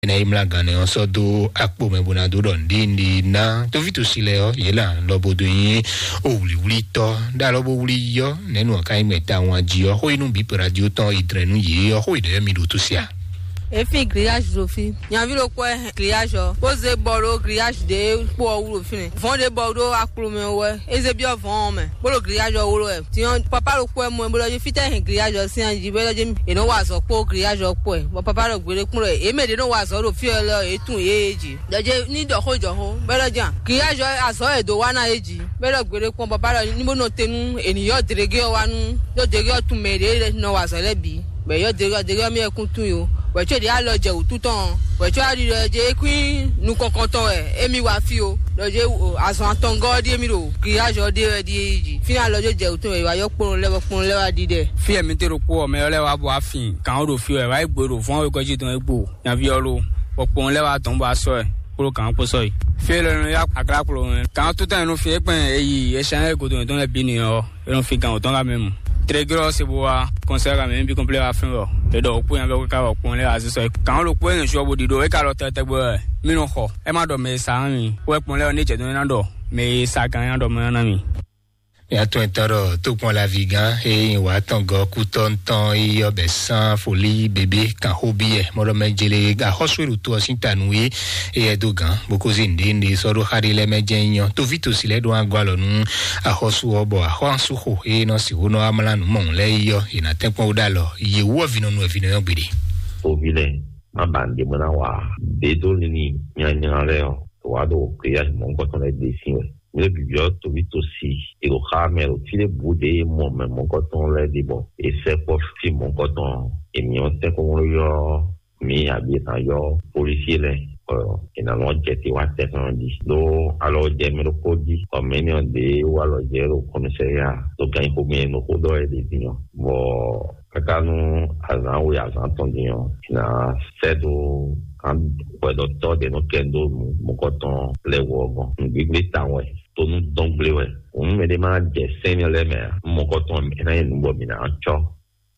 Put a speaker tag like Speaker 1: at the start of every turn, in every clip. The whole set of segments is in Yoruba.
Speaker 1: na imla gane oso do akpo mebuna do don dindi na to vitu sileo yela lobodo yin owuli to da lobo wuli yo nenu akai meta won ji o ho inu bi radio ton idrenu yi o ho ide mi do to sia
Speaker 2: Efin grillage zofi. Yan vi lo ko grillage o. Pose boro grillage de po wuro fin. Fon de boro akuro me we. Eze bi o fon me. Boro grillage o wuro e. Ti yon papa lo ko mo boro je fite hin grillage o si anji be lo je e no wa so po grillage o po e. Bo papa lo gbere kun re. E me de no wa so ro fi e lo etun eji. Lo je ni do ho be lo jan. Grillage aso e do wa na eji. Be lo gbere kun papa lo ni mo no tenu eniyan derege o wa nu. Do derege o tun me de no wa so le bi. Be yo derege mi e kun tun yo. Wecho di a lo je ututan wecho a di je queen nu kokonton emi wa fi o lo je asan tongo di emi ro ki ajo de di eji fi a lo je utun e wa yo pon lewa di de
Speaker 3: fi emi te ro po me le wa bo afin kan ro fi e wa igboro fun o ko ji ton egbo yan fi oro popon lewa ton ba so e kuro kan po so yi fi le ya akra kuro kan tutan nu fi epen eyi e san e go don le bi ni o e no fi kan o ton ga memu très gros c'est boa conseil quand même bi complet à fin et donc pour en ka wa pon le aziso kan lo po en so bo dido e ka lo tete bo mi no ho e ma do me sa mi we pon le ni je do na do me sa kan ya do me na mi
Speaker 1: ya to entaro to pon la vigan e wa tongo kuton ton e yo besan foli bébé kan hobi e mo do mejele ga hosweru to sintanui e dogan boko zinde ndi so do harile mejenyo to vito sile do agwa lo nu a hosu obo a hosu ho e no si wono amala nu mon le yo e na tempo udalo ye wo vino nu vino yo gbede
Speaker 4: o vile ma bande mo na wa de do ni nya le o wa do kriya mon ko ton le desin le bibliothèque to vite aussi et au camera aussi les boudé mon coton là des bon et c'est pour si mon coton et mi on sait comment yo mi habite en yo policier là et dans l'autre j'étais à 70 donc alors j'ai mis le code comme on dit ou alors j'ai le commissariat donc il faut bien nos codes et des dignes bon quand nous avant ou avant ton dignes na c'est do quand ouais docteur de nos kendo mon coton les wogon bible ta ouais to nu dongle we o me de ma je senior le me mo ko ton na en bo mi na cho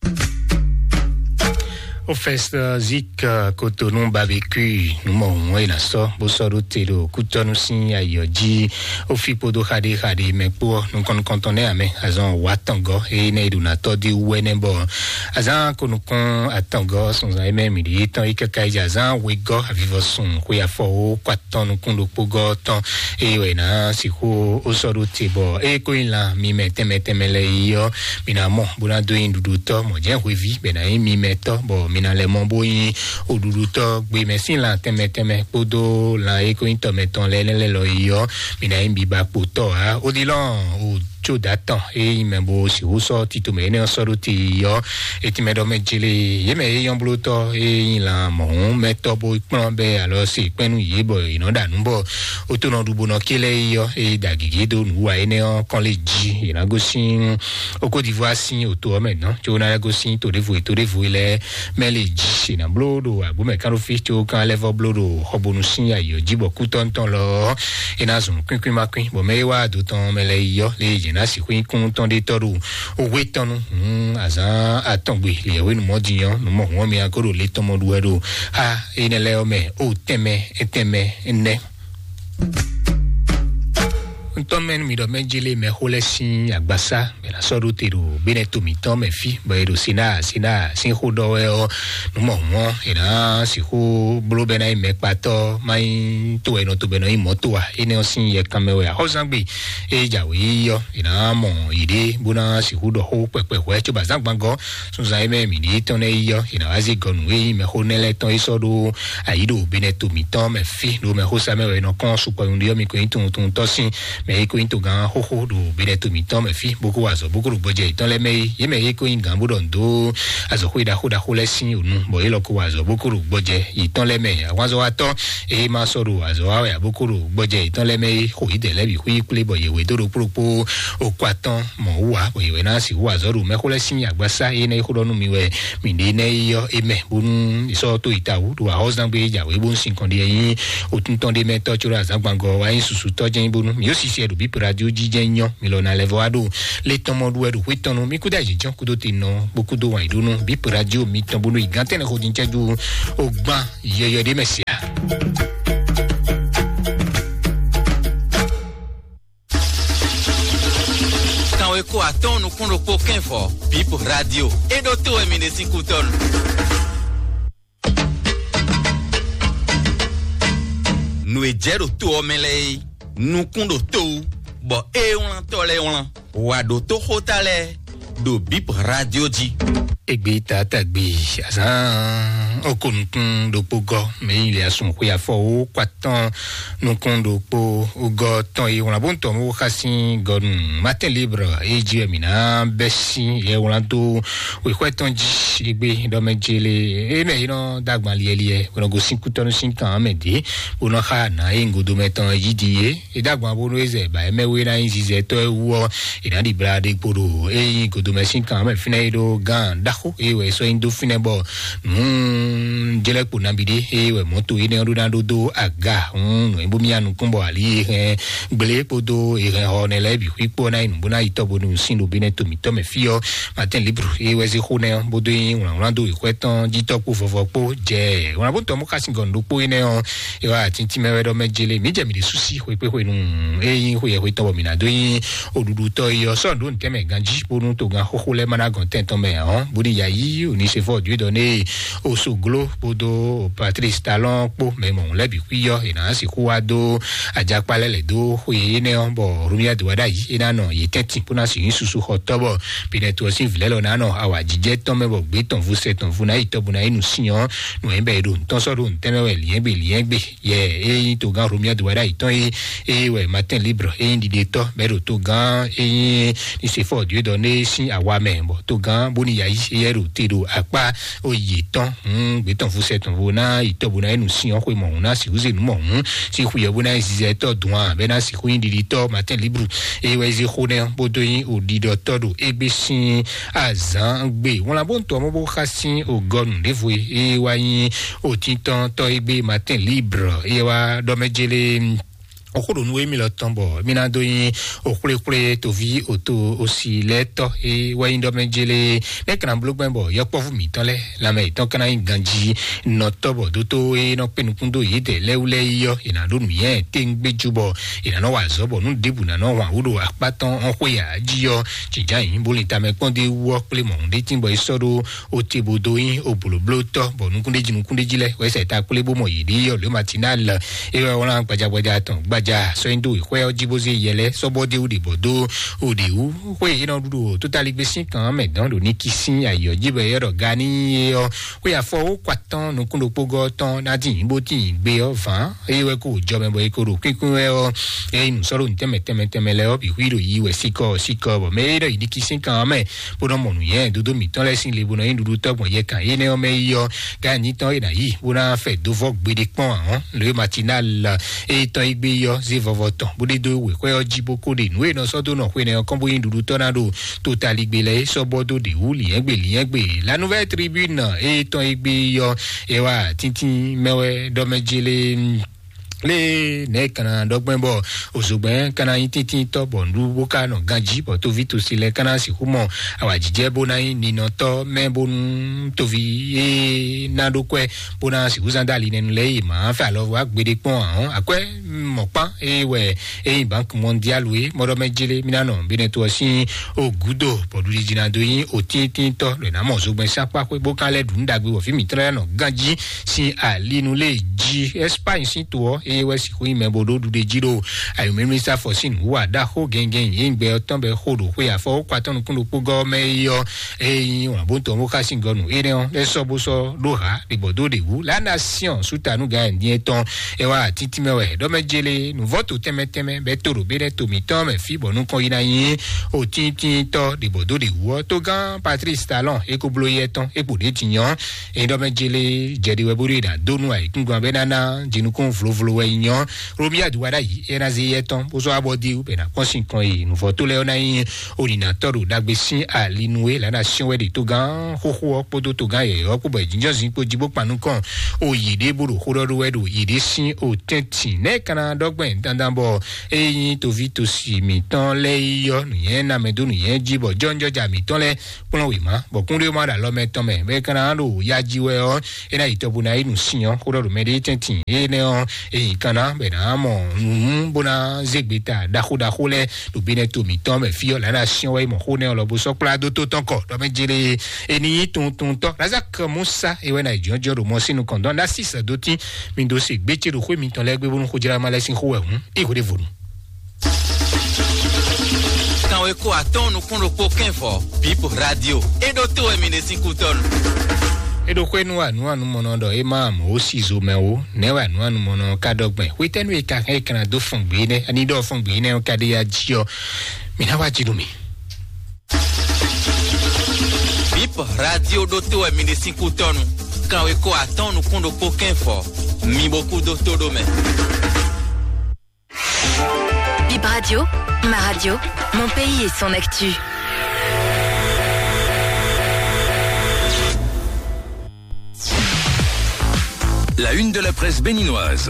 Speaker 1: au fest zik Cotonou barbecue nous mon na so bo so do telo kutonu sin ayoji o fipo do khade me pour nous contonner ame azan watango e ne do na to di wenembo azan ko nous kon atango son za même il temps e kaka azan we go avivo son ko ya fo kwaton nous kon do pogo ton e we na si ko o so do tebo e ko ila mi metemele yo mina mo buna do indudu to mo je revi be na mi meto bo mina le mombo yi oduduto gbe mesin la teme podo la eko into meton le lo yo mina imbi ba poto ha odilon o chodatan e imebo si o so tito me ne so ro ti yo e ti me do mejele ye me yon bloto e la mo meto bo ipon be alo si penu ye bo ino danu bo o to no dubo no kele yo e dagige do nu wa ene on kon le ji ina go sin o Côte d'Ivoire sin o to me no jo na go sin to devo le me le ji na blodo abu me kan ro fi to kan level blodo hobonu sin ayo jibo kutonton lo ina zun kwin makwin bo me wa do ton me le yo le na si kwin kun ton de toru o wetonu azan atongbe le we nu modiyan nu mo won mi agoro le ton mo duedo ha ene le o me o teme ne Ntomen mi do menjele me holesin agbasa me la so do tero beneto mi ton me fi ba ero sina sin ho do e o no mo era si ho blo bena me pato mai to e no to bena imoto wa ene o sin ye kamewe a hosangbe e jawe yo ina mo ide buna si ho do ho pepe we cho bazan gbango sun za me mi ni ton e yo ina azi gonu e me ho nele ton e so do aido beneto mi ton me fi do me ho sa me no kon su ko ndio mi ko intun to sin me ko into gan ho do beneto mi ton me fi boko wazo boko ro boje ton le me ye me ko ingan bodondo azo hoida ho le sin unu bo e lo ko wazo boko ro boje iton le me awazo ato e ma so ro azo awe boko ro boje iton le me ho ide le bi hu kule boye we do ro propo o kwatan mo wa boye we na si wazo ro me ho le sin agbasa e ne ho do nu mi we mi de ne yo e me bun iso to itawu do a hosdan gbe ja we bun sin kon de yin o tun ton de me to chura azagbango wa yin susu to jen bonu mi o si ici du bip radio Djignon milona levoado les tomodo du witono mi kuda jijon kudo tino beaucoup do wa idono bip radio mi tombono igante na hodinche du ogba yeyo de mesia
Speaker 5: quand eko aton no kundo poken fo bip radio e do to e mine 5 ton no e jero to omele no kundo to bo e on tole on wa do to hotale do bip radio ji
Speaker 1: egbe tatagbe azan okunkun do pogo me ile asun ko ya fo o kwatan nukun do po ogo ton e won bon ton mo khasin gon matin libre e ji mina besi e won do we kweton ji egbe do mejele e me ino dagban liye won go 5 ton 5 ans mede won kha na e ngodo meton yidie e dagban bo no eze ba e mewe na nzize to e wo e na di brade poro e ngodo me 5 ans me fina do gan ewe so indo finebo jele po nabide ewe moto ine rodando do aga no ebomi anu kumbo ali gbele podo honele bi ipo na inu bona itobo no sindo bineto mi to me fio matin libre ewe ze khone bodo yin rando ikwetan jitopo fofopo je wona bon to mo kasi gondo po ine ewa tinti mewe do mejele mi je mi de susi ko pe ko inu eyin ko ye ko itobo mi na do yin odudu to yo so do nteme ganji bonu to gan khole mana gonten to me boni yayi oni se fo Dieu donné au soglo podo Patrice Talon po mais mon lebi kuyo ina si kuado ajakpale le do huye ne bo rumia do wada yi ina no yi tenti pona si susu hotobo pineto si vlelo na no awajije to me bo gbe ton vous c'est ton vous na itobu na inu siyan no embe do ton so do nteme we lien gbe ye e to gan rumia do wada iton e we matin libre e ndi de to mais to gan e ni se fo Dieu donné si awa me bo to gan boni yayi yero tiro apa oye ton gbeton vous c'est ton vona itobuna enu si on ko mo na si uze nu mo si ku yebuna si to doan be na si ku indi to matin libre e we zi khone bodo yin o di do todo e be sin azan gbe won la bon to mo bo khasin o gon de vous e wa yin o tintan to e gbe matin libre e wa do mejele okoro nu emi lo tombo mina do yin okure to vi oto osi leto e wa indo mejele ne kan blog bembo yo po fu mi tole la me ton kan yin ganji no tobo do to e no penukun do yi de leule yo ina do mi e te ngbe jubo ina no wa zobo nu debu na no wa udo apatan on ko ya ji yo jinja yin boli ta me kon de wo ple mo de timbo isodo o te bodo yin o bolo bloto bo nu kunde jile we se ta ple bo mo yi di yo le matinal e wa gbaja ton ja so indo ikwe ojiboze yele sobode udi bodo udi u we ina dudu totally gbesi kan me dan do ni kisin ayo jibe yero gani yo we afo kwatan no kundo pogo ton na tin bo tin gbe o van e we ko jo me bo ikoro kikun e o e inu soro nteme le o bi wiro yi we siko bo me do idi kisin kan me bodo mo nu ye dudu mi ton lesin le bo na indudu togbon ye kan ene o me yo gani ton ina yi bo na fe do vok gbede pon le matinal e ton igbe yo zivovoton budi do we ko ojibo ko de nu e no so do no we ne kon bo yin dudu tornado total igbele so bodo de wuli egbe la nouvelle tribune e ton igbe yo e wa tintin mewe do mejele le ne kana dogbenbo osogben kana tintin to bondu boka no ganji bo to vito sile kana si humo awajije bona ni no to membon to vi e na do kwe bona si uzandali nenu le ma fa lo wa gbede pon akwe mopa e we e bank mondial we modo mejele minano bineto si ogudo bodu jina do yin o tintin to le na mo osogben sapa kwe boka le dun dagbe wo fi mi tra no ganji si alinu le ji Espagne si to we si ko ime bodo du de jiro ayo minister for sin wa da ho gengen yingbe oton be hodo we afo kwaton kun lo pogo me yo e won bo to mo ka sin gonu ere on le so bo so do ha de bodo de wu la nation sutanu ga ndien ton e wa titi mewe do mejele nu vote teme be toro be de to mi ton me fi bonu kon ina yin o titi to de bodo de wu to gan Patrice Talon e ko bloye ton e po de tinyan e do mejele jedi we buri da donu ai kun gan be nana jinu kun flo wenyon romia duara yi eraze yeton bozo abodi ou bena konsin kon yi nous voto le ona yi ordinateur ou dagbesin à l'inoué la nation we de togan ho podo togan ye o ko be jinjo zin ko jibo panu kon o yide buru horodo we do yide sin o tenti ne kana dogben dandambo eyin to vito si mi ton le yo nu yen na medo nu yen jibo jonjo ja mi ton le pon wi ma bo kunde ma da lo me ton me be kana do ya jiwe o ena itobu na inu sinyo horodo me de tenti ene o eyin kana be na mo bona zegbeta da le do bene to mi ton me fio la nation we mo hone o lo bo so pla do to ton ko do me jere eni ton to razak musa e we na jonjo do mo sinu kon don la 6 doti min do se gbeche do mi ton le gbe bonu ko jira mala sin ho e ko de vonu
Speaker 5: quand we ko aton no kondo po kenfo Bip Radio e do to e mine sin kuton
Speaker 1: edo kwenu anu monodo e mam o sizo mewo ne wa anu mono kadogben we tenu e ka kan do fun gbe ne ani do fun gbe ne o kade ya jio mi na wa jilumi
Speaker 5: Bip Radio do to e mine sin kuton quand we ko aton no kondo po kenfo mi beaucoup do to do me
Speaker 6: Bip Radio, ma radio, mon pays et son actu.
Speaker 7: La une de la presse béninoise.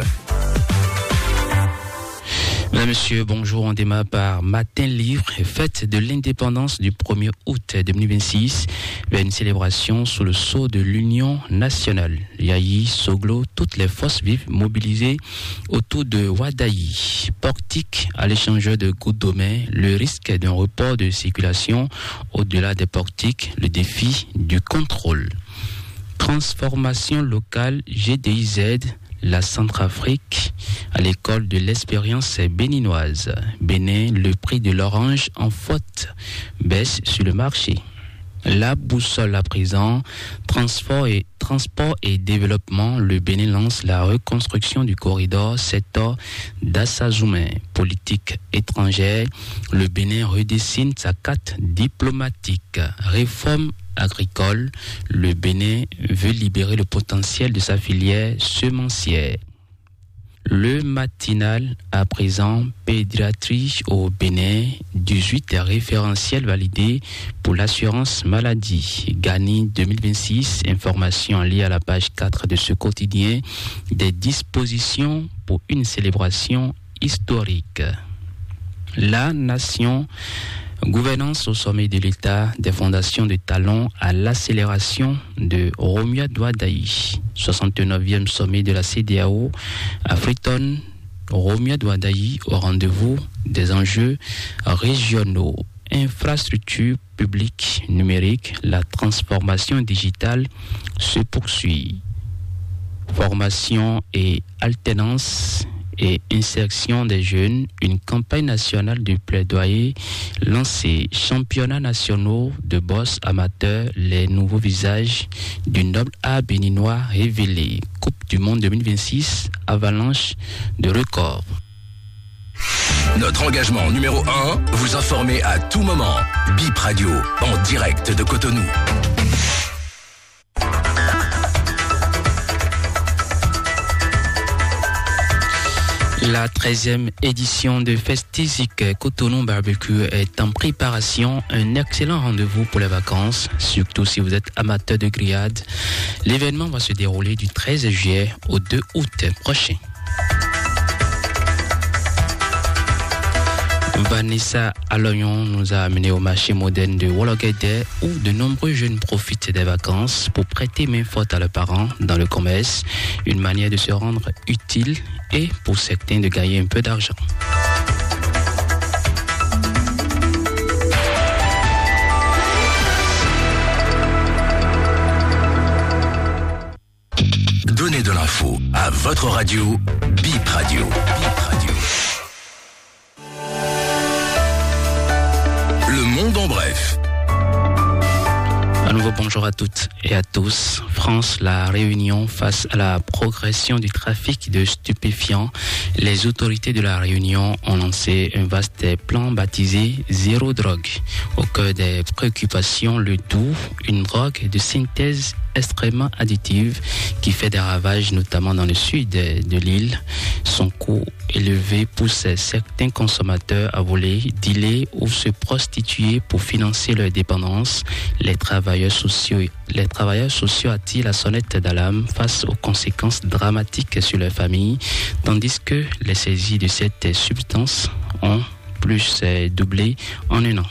Speaker 8: Mesdames, Messieurs, bonjour. On démarre par Matin Livre, fête de l'indépendance du 1er août 2026, vers une célébration sous le sceau de l'Union nationale. Yayi, Soglo, toutes les forces vives mobilisées autour de Wadayi. Portique à l'échangeur de Goudomé, le risque d'un report de circulation au-delà des portiques, le défi du contrôle. Transformation locale GDIZ, la Centrafrique, à l'école de l'expérience béninoise. Bénin, le prix de l'orange en faute baisse sur le marché. La boussole à présent, transport et développement, le Bénin lance la reconstruction du corridor secteur d'Assazoumé. Politique étrangère, le Bénin redessine sa carte diplomatique. Réforme agricole, le Bénin veut libérer le potentiel de sa filière semencière. Le matinal à présent, pédiatrie au Bénin, 18 référentiels validés pour l'assurance maladie. Gani 2026, information liée à la page 4 de ce quotidien, des dispositions pour une célébration historique. La nation, gouvernance au sommet de l'État, des fondations de talent à l'accélération de Romia Douadaï. 69e sommet de la CEDEAO à Freetown, Romia Douadaï au rendez-vous des enjeux régionaux. Infrastructure publique numérique, la transformation digitale se poursuit. Formation et alternance et insertion des jeunes, une campagne nationale de plaidoyer lancée. Championnats nationaux de boss amateurs, les nouveaux visages du noble art béninois révélés. Coupe du monde 2026, avalanche de records.
Speaker 7: Notre engagement numéro 1, vous informer à tout moment. Bip Radio, en direct de Cotonou.
Speaker 8: La 13e édition de Festizik Cotonou Barbecue est en préparation. Un excellent rendez-vous pour les vacances, surtout si vous êtes amateur de grillade. L'événement va se dérouler du 13 juillet au 2 août prochain. Vanessa Aloyon nous a amené au marché moderne de Wologede où de nombreux jeunes profitent des vacances pour prêter main forte à leurs parents dans le commerce, une manière de se rendre utile et pour certains de gagner un peu d'argent.
Speaker 7: Donnez de l'info à votre radio, Bip Radio. Bip Radio. Le monde en bref.
Speaker 8: À nouveau, bonjour à toutes et à tous. France, la Réunion, face à la progression du trafic de stupéfiants, les autorités de la Réunion ont lancé un vaste plan baptisé Zéro Drogue. Au cœur des préoccupations, le doux, une drogue de synthèse extrêmement additive qui fait des ravages, notamment dans le sud de l'île. Son coût élevé pousse certains consommateurs à voler, dealer ou se prostituer pour financer leur dépendance. Les travailleurs sociaux attirent la sonnette d'alarme face aux conséquences dramatiques sur leur famille, tandis que les saisies de cette substance ont plus doublé en un an.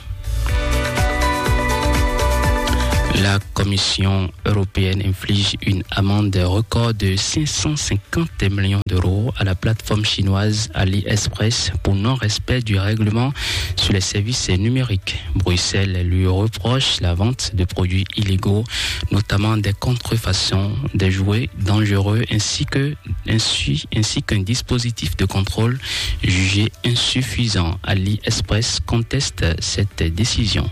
Speaker 8: La Commission européenne inflige une amende record de 550 millions d'euros à la plateforme chinoise AliExpress pour non-respect du règlement sur les services numériques. Bruxelles lui reproche la vente de produits illégaux, notamment des contrefaçons, des jouets dangereux ainsi qu'un dispositif de contrôle jugé insuffisant. AliExpress conteste cette décision.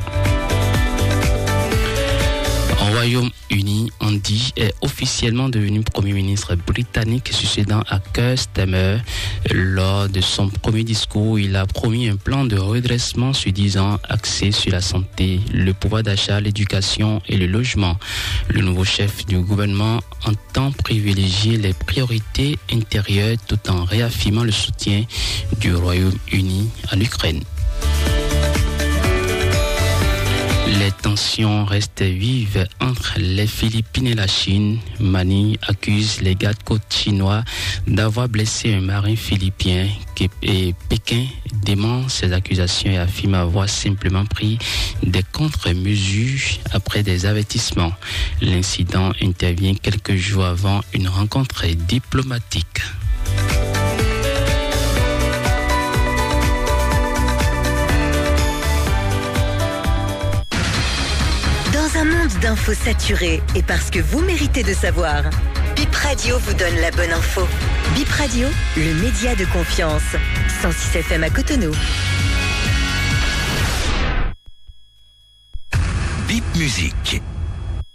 Speaker 8: Au Royaume-Uni, Andy est officiellement devenu Premier ministre britannique, succédant à Keir Starmer. Lors de son premier discours, il a promis un plan de redressement sur 10 ans axé sur la santé, le pouvoir d'achat, l'éducation et le logement. Le nouveau chef du gouvernement entend privilégier les priorités intérieures tout en réaffirmant le soutien du Royaume-Uni à l'Ukraine. Les tensions restent vives entre les Philippines et la Chine. Manille accuse les gardes-côtes chinois d'avoir blessé un marin philippien et Pékin dément ces accusations et affirme avoir simplement pris des contre-mesures après des avertissements. L'incident intervient quelques jours avant une rencontre diplomatique.
Speaker 9: Dans un monde d'infos saturées et parce que vous méritez de savoir, Bip Radio vous donne la bonne info. Bip Radio, le média de confiance. 106 FM à Cotonou.
Speaker 7: Bip Musique.